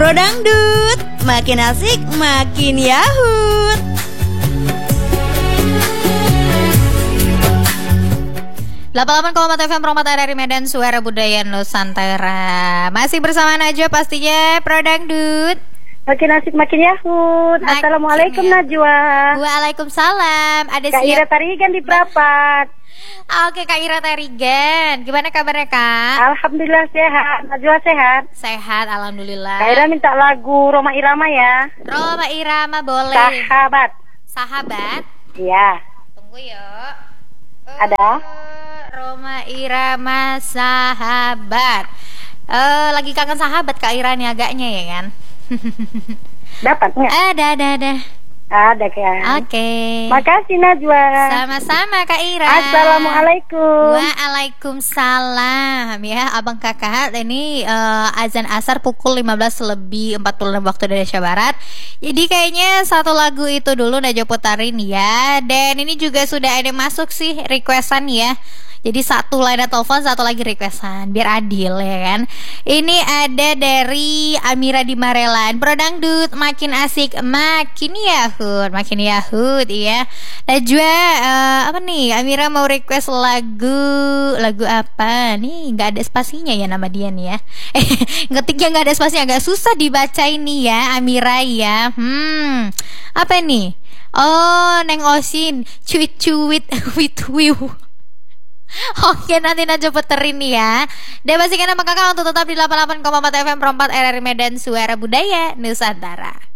Pro Dangdut, makin asik makin yahut. Delapan FM Promat RRI Medan, Suara Budaya Nusantara. Masih bersama Najwa pastinya, Pro Dangdut. Makin asik makin yahut. Assalamualaikum Najwa. Waalaikumsalam. Ada Kak Ira Tarigan di Prapat. Oke, Kak Ira Tarigan. Gimana kabarnya, Kak? Alhamdulillah sehat. Najwa sehat? Sehat, alhamdulillah. Kak Ira minta lagu Roma Irama ya. Roma Irama boleh. Sahabat. Sahabat? Iya. Tunggu yuk. Ada? Roma Irama Sahabat. Lagi kangen sahabat Kak Ira nih agaknya ya kan? Dapat nggak? Ada. Ada kan? Oke. Makasih Najwa. Sama-sama Kak Ira. Assalamualaikum. Waalaikumsalam ya abang kakak. Ini azan asar pukul 15:46 waktu Indonesia Barat. Jadi kayaknya satu lagu itu dulu Najwa putarin ya. Dan ini juga sudah ada masuk sih requestan ya. Jadi satu line telepon, satu lagi requestan, biar adil ya kan. Ini ada dari Amira di Marelan. Pro Dangdut makin asik makin yahut ya. Najwa apa nih? Amira mau request lagu apa nih? Nggak ada spasinya ya nama dia nih ya. Ngetiknya nggak ada spasinya, agak susah dibaca ini ya Amira ya. Apa nih? Oh, Neng Osin, cuit with wiu. Oke, nanti Najwa puterin ya. Dan pastikan sama kakak untuk tetap di 88,4 FM Pro 4 RRI Medan, Suara Budaya Nusantara.